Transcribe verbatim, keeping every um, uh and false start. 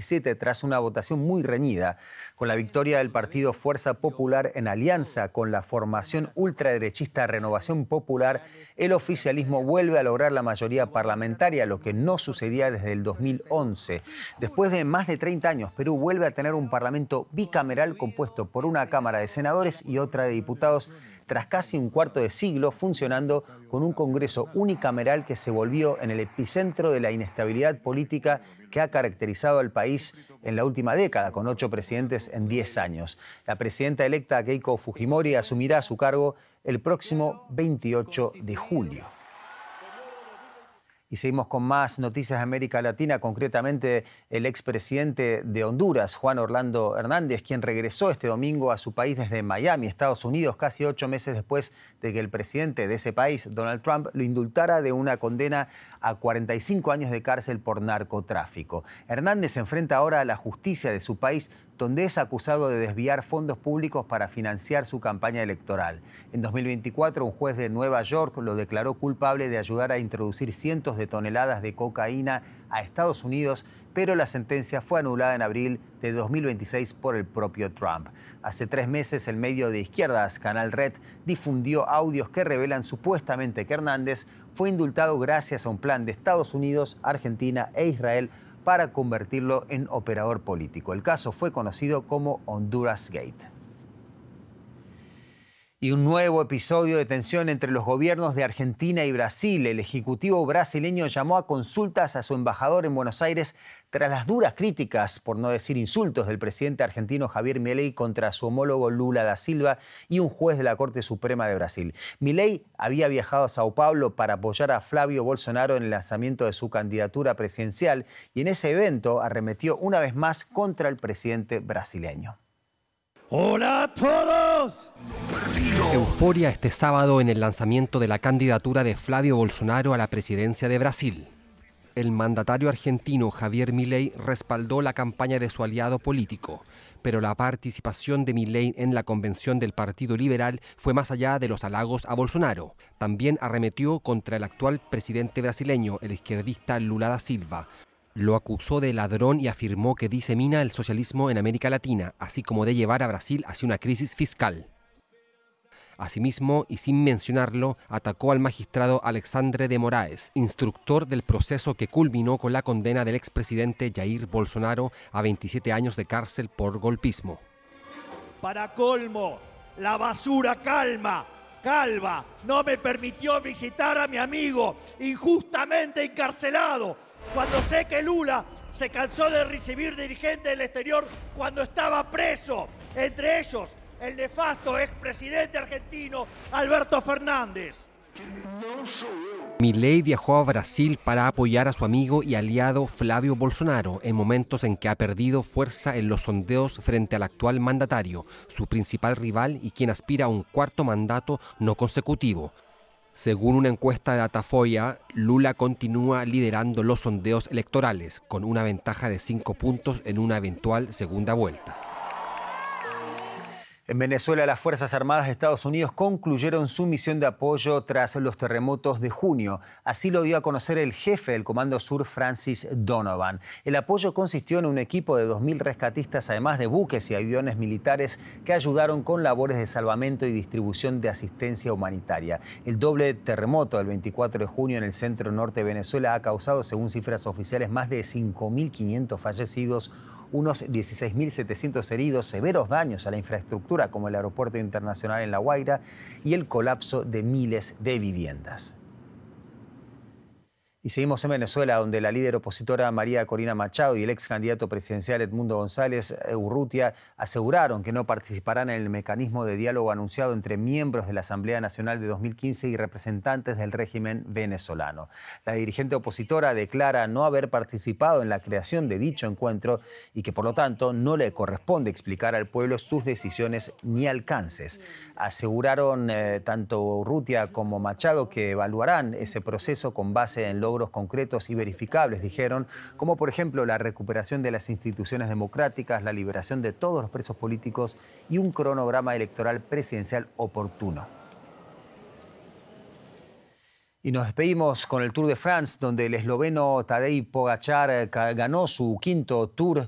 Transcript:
veintisiete tras una votación muy reñida. Con la victoria del partido Fuerza Popular en alianza con la formación ultraderechista Renovación Popular, el oficialismo vuelve a lograr la mayoría parlamentaria, lo que no sucedía desde el dos mil once. Después de más de treinta años, Perú vuelve a tener un parlamento bicameral compuesto por una Cámara de Senadores y otra de Diputados, tras casi un cuarto de siglo funcionando con un Congreso unicameral que se volvió en el epicentro de la inestabilidad política que ha caracterizado al país en la última década, con ocho presidentes en diez años. La presidenta electa Keiko Fujimori asumirá su cargo el próximo veintiocho de julio. Y seguimos con más noticias de América Latina, concretamente el expresidente de Honduras, Juan Orlando Hernández, quien regresó este domingo a su país desde Miami, Estados Unidos, casi ocho meses después de que el presidente de ese país, Donald Trump, lo indultara de una condena a cuarenta y cinco años de cárcel por narcotráfico. Hernández se enfrenta ahora a la justicia de su país, donde es acusado de desviar fondos públicos para financiar su campaña electoral. En dos mil veinticuatro, un juez de Nueva York lo declaró culpable de ayudar a introducir cientos de toneladas de cocaína a Estados Unidos, pero la sentencia fue anulada en abril de dos mil veintiséis por el propio Trump. Hace tres meses, el medio de izquierdas, Canal Red, difundió audios que revelan supuestamente que Hernández fue indultado gracias a un plan de Estados Unidos, Argentina e Israel para convertirlo en operador político. El caso fue conocido como Honduras Gate. Y un nuevo episodio de tensión entre los gobiernos de Argentina y Brasil. El ejecutivo brasileño llamó a consultas a su embajador en Buenos Aires tras las duras críticas, por no decir insultos, del presidente argentino Javier Milei contra su homólogo Lula da Silva y un juez de la Corte Suprema de Brasil. Milei había viajado a Sao Paulo para apoyar a Flavio Bolsonaro en el lanzamiento de su candidatura presidencial y en ese evento arremetió una vez más contra el presidente brasileño. ¡Hola a todos! Euforia este sábado en el lanzamiento de la candidatura de Flavio Bolsonaro a la presidencia de Brasil. El mandatario argentino Javier Milei respaldó la campaña de su aliado político, pero la participación de Milei en la convención del Partido Liberal fue más allá de los halagos a Bolsonaro. También arremetió contra el actual presidente brasileño, el izquierdista Lula da Silva. Lo acusó de ladrón y afirmó que disemina el socialismo en América Latina, así como de llevar a Brasil hacia una crisis fiscal. Asimismo, y sin mencionarlo, atacó al magistrado Alexandre de Moraes, instructor del proceso que culminó con la condena del expresidente Jair Bolsonaro a veintisiete años de cárcel por golpismo. Para colmo, la basura calma, calva, no me permitió visitar a mi amigo injustamente encarcelado, cuando sé que Lula se cansó de recibir dirigentes del exterior cuando estaba preso, entre ellos el nefasto expresidente argentino Alberto Fernández. Milei viajó a Brasil para apoyar a su amigo y aliado Flavio Bolsonaro en momentos en que ha perdido fuerza en los sondeos frente al actual mandatario, su principal rival y quien aspira a un cuarto mandato no consecutivo. Según una encuesta de Datafoya, Lula continúa liderando los sondeos electorales, con una ventaja de cinco puntos en una eventual segunda vuelta. En Venezuela, las Fuerzas Armadas de Estados Unidos concluyeron su misión de apoyo tras los terremotos de junio. Así lo dio a conocer el jefe del Comando Sur, Francis Donovan. El apoyo consistió en un equipo de dos mil rescatistas, además de buques y aviones militares que ayudaron con labores de salvamento y distribución de asistencia humanitaria. El doble terremoto del veinticuatro de junio en el centro norte de Venezuela ha causado, según cifras oficiales, más de cinco mil quinientos fallecidos, unos dieciséis mil setecientos heridos, severos daños a la infraestructura como el aeropuerto internacional en La Guaira y el colapso de miles de viviendas. Y seguimos en Venezuela, donde la líder opositora María Corina Machado y el ex candidato presidencial Edmundo González Urrutia aseguraron que no participarán en el mecanismo de diálogo anunciado entre miembros de la Asamblea Nacional de dos mil quince y representantes del régimen venezolano. La dirigente opositora declara no haber participado en la creación de dicho encuentro y que por lo tanto no le corresponde explicar al pueblo sus decisiones ni alcances. Aseguraron eh, tanto Urrutia como Machado que evaluarán ese proceso con base en logros concretos y verificables, dijeron, como por ejemplo la recuperación de las instituciones democráticas, la liberación de todos los presos políticos y un cronograma electoral presidencial oportuno. Y nos despedimos con el Tour de France, donde el esloveno Tadej Pogačar ganó su quinto Tour